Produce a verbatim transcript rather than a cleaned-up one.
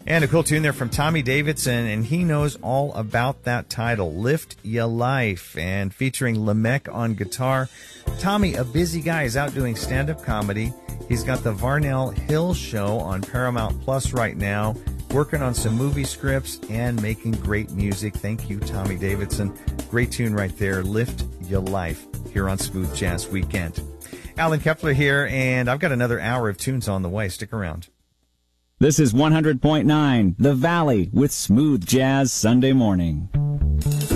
And a cool tune there from Tommy Davidson, and he knows all about that title, Lift Ya Life, and featuring Lamech on guitar. Tommy, a busy guy, is out doing stand-up comedy. He's got the Varnell Hill Show on Paramount Plus right now, working on some movie scripts and making great music. Thank you, Tommy Davidson. Great tune right there, Lift Ya Life, here on Smooth Jazz Weekend. Alan Kepler here, and I've got another hour of tunes on the way. Stick around. This is one hundred point nine The Valley with Smooth Jazz Sunday Morning.